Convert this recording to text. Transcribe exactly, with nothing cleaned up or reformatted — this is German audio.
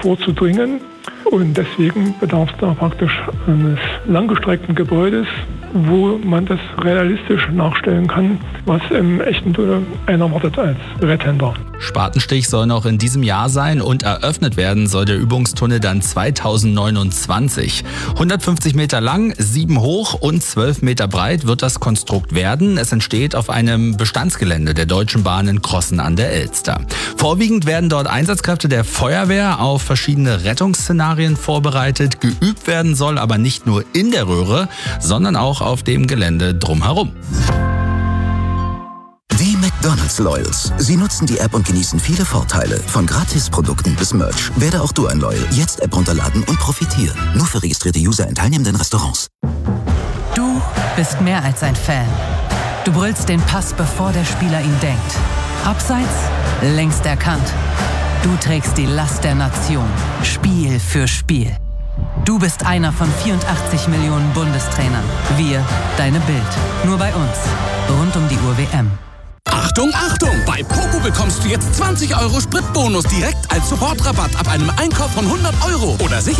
vorzudringen. Und deswegen bedarf es da praktisch eines langgestreckten Gebäudes, wo man das realistisch nachstellen kann, was im echten Tunnel einer wartet als Retthänder. Spatenstich soll noch in diesem Jahr sein und eröffnet werden soll der Übungstunnel dann zweitausendneunundzwanzig. hundertfünfzig Meter lang, sieben hoch und zwölf Meter breit wird das Konstrukt werden. Es entsteht auf einem Bestandsgelände der Deutschen Bahn in Crossen an der Elster. Vorwiegend werden dort Einsatzkräfte der Feuerwehr auf verschiedene Rettungsszenarien vorbereitet. Geübt werden soll aber nicht nur in der Röhre, sondern auch auf dem Gelände drumherum. Die McDonald's Loyals. Sie nutzen die App und genießen viele Vorteile. Von Gratisprodukten bis Merch. Werde auch du ein Loyal. Jetzt App runterladen und profitieren. Nur für registrierte User in teilnehmenden Restaurants. Du bist mehr als ein Fan. Du brüllst den Pass, bevor der Spieler ihn denkt. Abseits, längst erkannt. Du trägst die Last der Nation. Spiel für Spiel. Du bist einer von vierundachtzig Millionen Bundestrainern. Wir, deine Bild. Nur bei uns. Rund um die Uhr W M. Achtung, Achtung! Bei Poco bekommst du jetzt zwanzig Euro Spritbonus direkt als Supportrabatt ab einem Einkauf von hundert Euro. Oder sicher